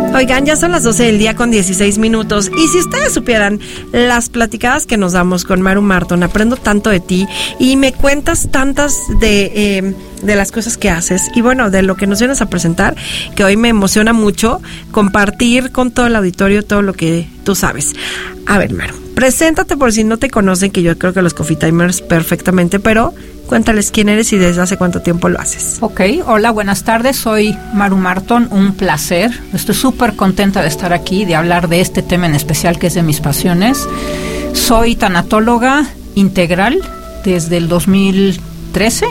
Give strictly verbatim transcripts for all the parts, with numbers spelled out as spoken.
Oigan, ya son las doce del día con dieciséis minutos y si ustedes supieran las platicadas que nos damos con Maru Marton, aprendo tanto de ti y me cuentas tantas de, eh, de las cosas que haces y bueno, de lo que nos vienes a presentar, que hoy me emociona mucho compartir con todo el auditorio todo lo que tú sabes. A ver, Maru, preséntate por si no te conocen, que yo creo que los Coffee Timers perfectamente, pero cuéntales quién eres y desde hace cuánto tiempo lo haces. Ok, hola, buenas tardes, soy Maru Marton, un placer. Estoy súper contenta de estar aquí, de hablar de este tema en especial que es de mis pasiones. Soy tanatóloga integral desde el dos mil trece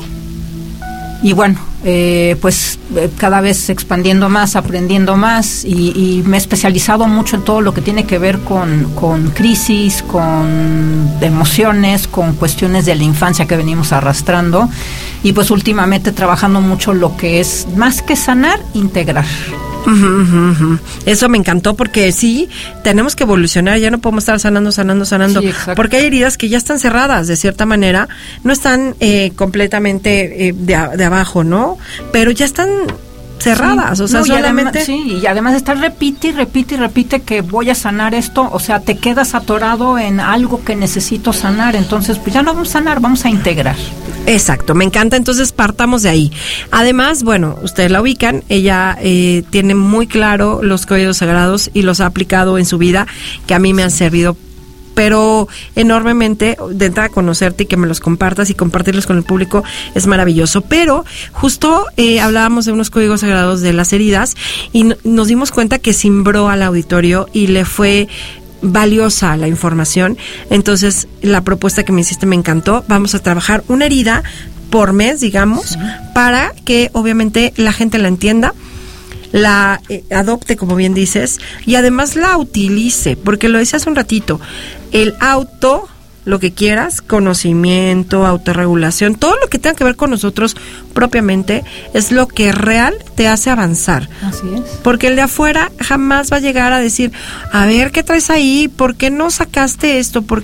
y bueno, eh, pues eh, cada vez expandiendo más, aprendiendo más y, y me he especializado mucho en todo lo que tiene que ver con, con crisis, con emociones, con cuestiones de la infancia que venimos arrastrando y pues últimamente trabajando mucho lo que es más que sanar, integrar. Uh-huh, uh-huh, uh-huh. Eso me encantó porque sí, tenemos que evolucionar, ya no podemos estar sanando, sanando, sanando, sí, porque hay heridas que ya están cerradas de cierta manera, no están eh, completamente eh, de, a, de abajo, ¿no? Pero ya están cerradas, sí, o sea, no, solamente... Y además, sí, y además estar repite y repite y repite que voy a sanar esto, o sea, te quedas atorado en algo que necesito sanar, entonces pues ya no vamos a sanar, vamos a integrar. Exacto, me encanta, entonces partamos de ahí. Además, bueno, ustedes la ubican, ella eh, tiene muy claro los códigos sagrados y los ha aplicado en su vida, que a mí me han servido pero enormemente. De entrada a conocerte y que me los compartas y compartirlos con el público es maravilloso, pero justo eh, hablábamos de unos códigos sagrados de las heridas y no, nos dimos cuenta que cimbró al auditorio y le fue valiosa la información, entonces la propuesta que me hiciste me encantó. Vamos a trabajar una herida por mes, digamos, sí, para que obviamente la gente la entienda, la eh, adopte, como bien dices, y además la utilice, porque lo decía hace un ratito, el auto, lo que quieras, conocimiento, autorregulación, todo lo que tenga que ver con nosotros propiamente es lo que real te hace avanzar. Así es. Porque el de afuera jamás va a llegar a decir, a ver, ¿qué traes ahí? ¿Por qué no sacaste esto? ¿Por